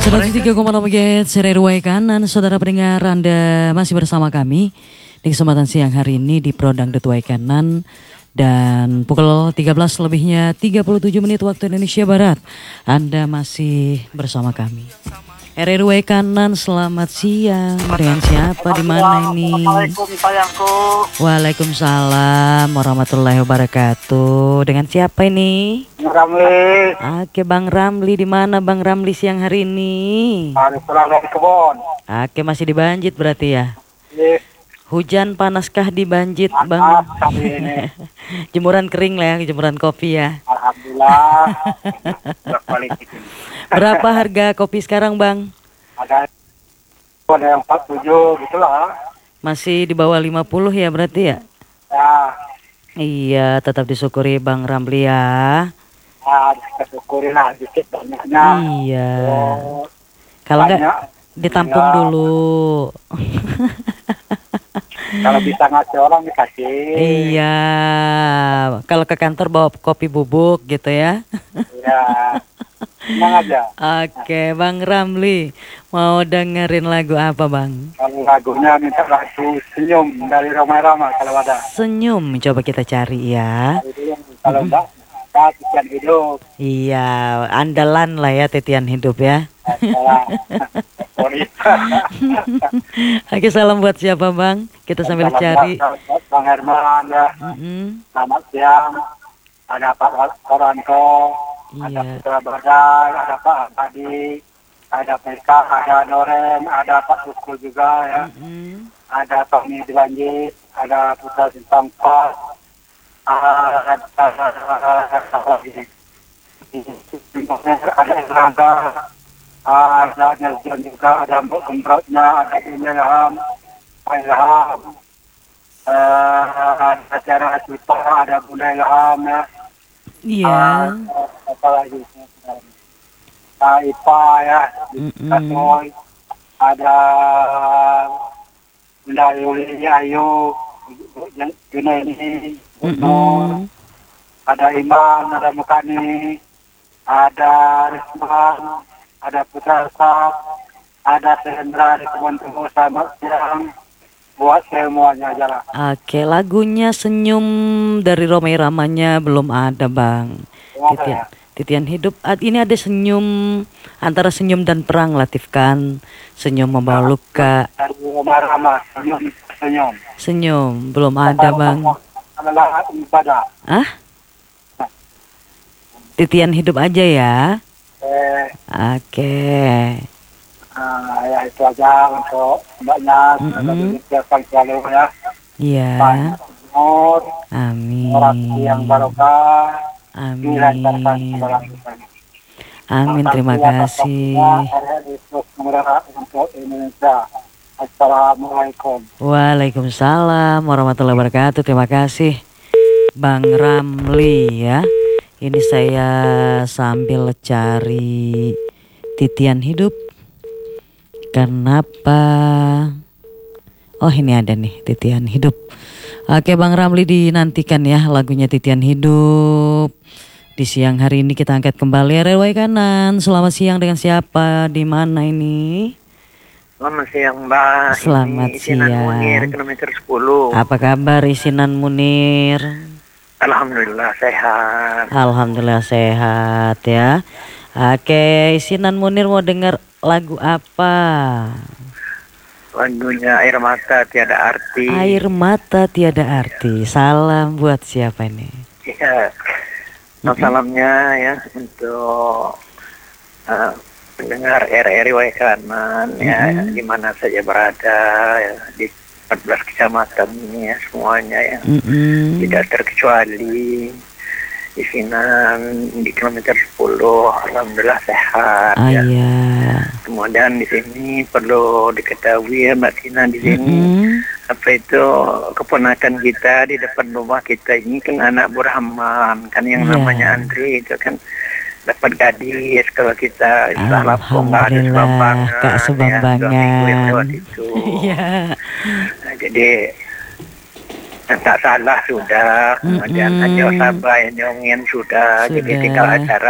103,6 MHz RRY Kanan, saudara pendengar, Anda masih bersama kami di kesempatan siang hari ini di Pro Dangdut Way Kanan. Dan pukul 13 lebihnya 37 menit waktu Indonesia Barat, Anda masih bersama kami. RRY Kanan, selamat siang. Dengan siapa, di mana ini? Assalamualaikum sayangku. Waalaikumsalam warahmatullahi wabarakatuh. Dengan siapa ini? Ramli. Oke, Bang Ramli, di mana Bang Ramli siang hari ini? Hari pulang dari kebun. Oke, masih di Banjit berarti ya? Yes. Hujan panaskah di Banjit, Bang? Mantap kali ini. Jemuran kering lah ya, jemuran kopi ya. Alhamdulillah. Berapa harga kopi sekarang, Bang? Ada yang 47 gitulah. Masih di bawah 50 ya berarti ya? Ya. Iya, tetap disyukuri Bang Ramli ya. Nah, kita syukuri lah dikit banyaknya. Iya. Oh, Kalau enggak banyak. ditampung Iya. dulu. Kalau bisa ngasih orang dikasih. Iya. Kalau ke kantor bawa kopi bubuk gitu ya. Iya. Tenang aja. Oke, Bang Ramli, mau dengerin lagu apa, Bang? Kalau lagunya minta lagu Senyum dari Roma Rama kalau ada. Senyum, coba kita cari ya. Kalau enggak, Titian Hidup. Iya, andalan lah ya Titian Hidup ya. Oke, salam buat siapa, Bang? Kita sambil cari. Bang Herman ya. Selamat siang. Ada Pak Koranto, ada Iya. Putra Badar, ada Pak Adi, ada PK, ada Noren, ada Pak Sukul juga ya. Ada Tommy Dilanjit, ada Putra Sintang Pas, ada Erlangga, ada Nelson juga, ada Mbok Gembrotnya, ada Ilham, Ilham, ada Cara Cita, ada Bunda Ilham ya. Iya. Apa lagi? Ipa ya, Katoy, ada Bunda Yuli Ayu, Junaidi, Nur, ada Iman, ada Mukani, ada Risman, ada Putra Sab, ada Sendra di Kebun Tunggu. Selamat siang buat semuanya aja lah. Oke, lagunya Senyum dari Romai Ramanya belum ada, Bang. Titian Hidup. Ini ada Senyum, antara Senyum dan Perang, Latif kan. Senyum membawa luka. Dari Roma Rama, senyum. Senyum belum ada, Bang. Adalah ibadah. Ah? Titian Hidup aja ya. Oke. Ya itu aja untuk mbaknya. Siapkan selalu ya. Iya. Nur, Amin. orang yang barokah. Amin. Amin, terima kasih. Untuk Indonesia. Assalamualaikum. Waalaikumsalam warahmatullahi wabarakatuh. Terima kasih Bang Ramli ya. Ini saya sambil cari Titian Hidup. Kenapa? Oh, ini ada nih Titian Hidup. Oke, Bang Ramli, dinantikan ya lagunya Titian Hidup. Di siang hari ini kita angkat kembali RRY Kanan. Selamat siang, dengan siapa? Di mana ini? Selamat siang, Mbak. Selamat ini Isinan siang. Munir, kilometer 10. Apa kabar Isinan Munir? Alhamdulillah sehat. Alhamdulillah sehat ya. Oke, Isinan Munir mau dengar lagu apa? Lagunya Air Mata Tiada Arti. Air Mata Tiada Arti. Salam buat siapa ini? Iya. Salamnya ya untuk pendengar RRY Kanan ya, di mana saja berada ya, di 14 kecamatan ini ya, semuanya ya. Tidak terkecuali Isinan di kilometer 10. Alhamdulillah sehat ya. Iya. Kemudian di sini perlu diketahui ya Mbak Tina, di sini apa itu keponakan kita di depan rumah kita ini kan anak Burhaman kan, yang namanya Andri itu kan dapat gadis. Kalau kita istilah Lampung nggak ada sebambangan, Kak Sebambangan. Ya, itu. Nah, jadi tak salah sudah, kemudian Haji Osaba yang nyongin sudah, jadi tinggal acara